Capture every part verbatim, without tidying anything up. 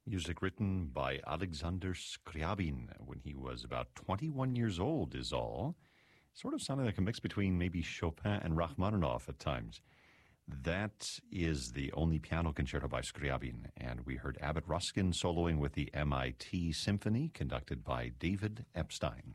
Music written by Alexander Scriabin when he was about twenty-one years old is all. Sort of sounded like a mix between maybe Chopin and Rachmaninoff at times. That is the only piano concerto by Scriabin, and we heard Abbott Ruskin soloing with the M I T Symphony, conducted by David Epstein.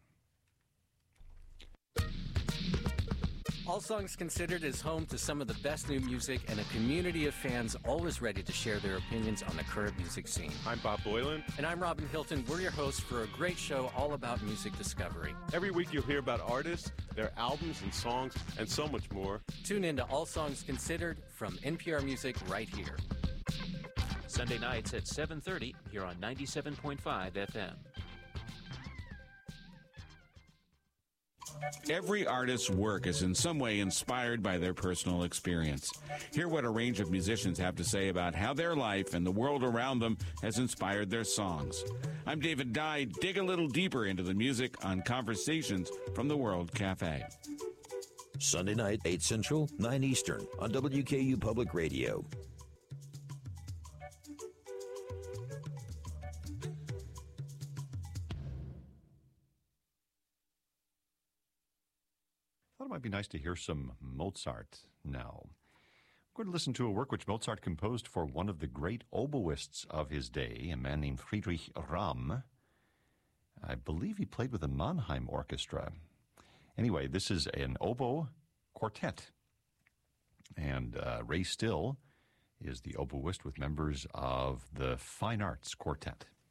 All Songs Considered is home to some of the best new music and a community of fans always ready to share their opinions on the current music scene. I'm Bob Boylan. And I'm Robin Hilton. We're your hosts for a great show all about music discovery. Every week you'll hear about artists, their albums and songs, and so much more. Tune in to All Songs Considered from N P R Music right here. Sunday nights at seven thirty here on ninety-seven point five F M. Every artist's work is in some way inspired by their personal experience. Hear what a range of musicians have to say about how their life and the world around them has inspired their songs. I'm David Dye. Dig a little deeper into the music on Conversations from the World Cafe. Sunday night, eight Central, nine Eastern on W K U Public Radio. I thought it might be nice to hear some Mozart now. I'm going to listen to a work which Mozart composed for one of the great oboists of his day, a man named Friedrich Ramm. I believe he played with the Mannheim Orchestra. Anyway, this is an oboe quartet. And uh, Ray Still is the oboist with members of the Fine Arts Quartet.